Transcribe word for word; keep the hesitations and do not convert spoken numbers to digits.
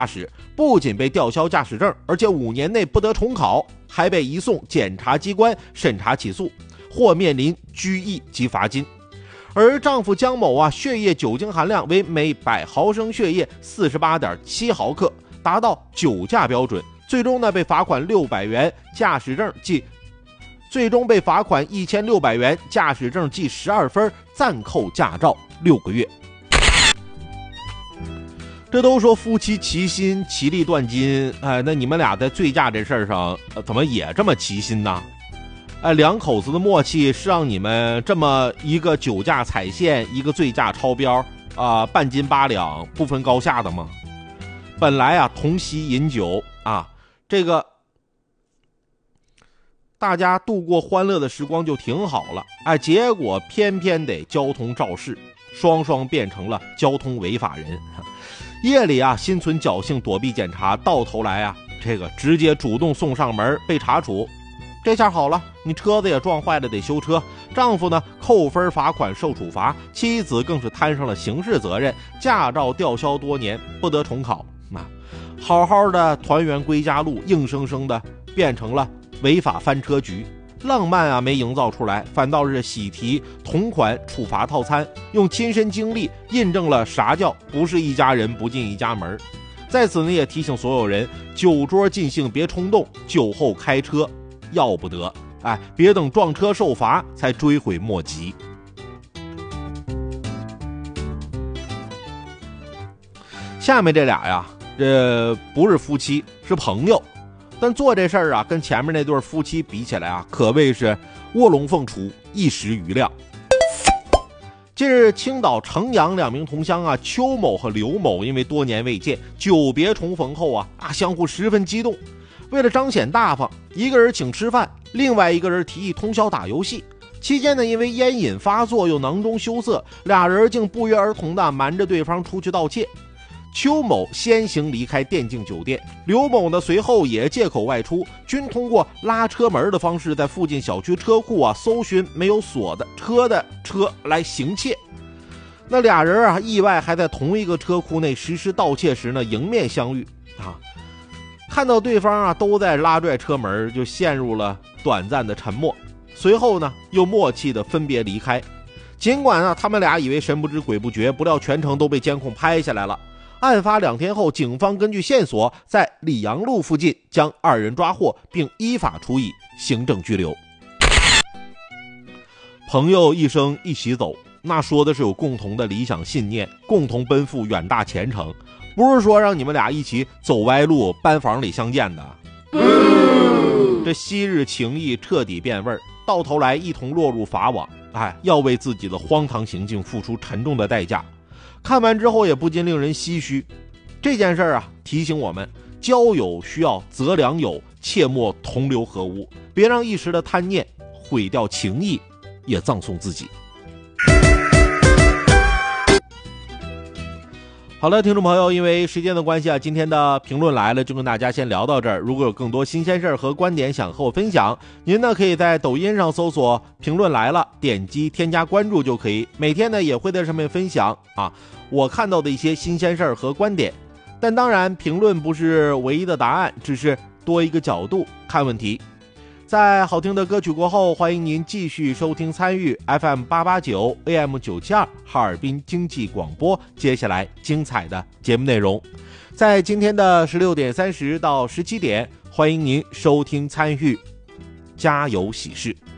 驾驶，不仅被吊销驾驶证，而且五年内不得重考，还被移送检察机关审查起诉，或面临拘役及罚金。而丈夫江某啊，血液酒精含量为每百毫升血液 四十八点七毫克，达到酒驾标准，最终呢被罚款六百元，驾驶证记最终被罚款一千六百元，驾驶证记十二分，暂扣驾照六个月。这都说夫妻齐心，其利断金，哎，那你们俩在醉驾这事儿上、呃、怎么也这么齐心呢？哎，两口子的默契是让你们这么一个酒驾踩线，一个醉驾超标啊、呃，半斤八两不分高下的吗？本来啊同席饮酒啊，这个大家度过欢乐的时光就挺好了，哎，结果偏偏得交通肇事，双双变成了交通违法人。夜里啊心存侥幸躲避检查，到头来啊这个直接主动送上门被查处。这下好了，你车子也撞坏了得修车，丈夫呢扣分罚款受处罚，妻子更是摊上了刑事责任，驾照吊销多年不得重考啊！好好的团圆归家路，硬生生的变成了违法翻车局。浪漫啊没营造出来，反倒是喜提同款处罚套餐，用亲身经历印证了啥叫不是一家人不进一家门。在此呢也提醒所有人，酒桌尽兴别冲动，酒后开车要不得，哎，别等撞车受罚才追悔莫及。下面这俩呀，这不是夫妻，是朋友，但做这事儿啊，跟前面那对夫妻比起来啊，可谓是卧龙凤雏，一时瑜亮。近日，青岛城阳两名同乡啊，邱某和刘某因为多年未见，久别重逢后啊啊，相互十分激动。为了彰显大方，一个人请吃饭，另外一个人提议通宵打游戏。期间呢，因为烟瘾发作又囊中羞涩，俩人竟不约而同的瞒着对方出去盗窃。邱某先行离开电竞酒店，刘某呢随后也借口外出，均通过拉车门的方式在附近小区车库啊搜寻没有锁的车的车来行窃。那俩人啊意外还在同一个车库内实施盗窃时呢迎面相遇啊。看到对方啊都在拉拽车门，就陷入了短暂的沉默，随后呢又默契的分别离开。尽管啊他们俩以为神不知鬼不觉，不料全程都被监控拍下来了。案发两天后，警方根据线索在里阳路附近将二人抓获，并依法处以行政拘留。朋友一生一起走，那说的是有共同的理想信念，共同奔赴远大前程，不是说让你们俩一起走歪路班房里相见的。这昔日情谊彻底变味，到头来一同落入法网，哎，要为自己的荒唐行径付出沉重的代价。看完之后也不禁令人唏嘘。这件事啊提醒我们，交友需要择良友，切莫同流合污，别让一时的贪念毁掉情谊，也葬送自己。好了，听众朋友，因为时间的关系啊，今天的评论来了就跟大家先聊到这儿。如果有更多新鲜事儿和观点想和我分享，您呢可以在抖音上搜索评论来了，点击添加关注就可以。每天呢也会在上面分享啊我看到的一些新鲜事儿和观点。但当然评论不是唯一的答案，只是多一个角度看问题。在好听的歌曲过后，欢迎您继续收听参与 F M 八八九 A M 九七二哈尔滨经济广播，接下来精彩的节目内容。在今天的十六点三十到十七点，欢迎您收听参与家有喜事。